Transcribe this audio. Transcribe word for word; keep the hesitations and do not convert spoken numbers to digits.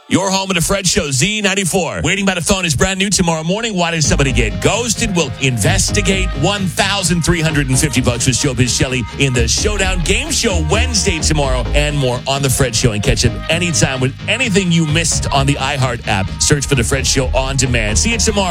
Your home of the Fred Show, Z ninety-four. Waiting by the phone is brand new tomorrow morning. Why did somebody get ghosted? We'll investigate. one thousand three hundred fifty bucks with Showbiz Shelley in the Showdown Game Show Wednesday tomorrow, and more on the Fred Show. And catch it anytime with anything you missed on the iHeart app. Search for the Fred Show on demand. See you tomorrow.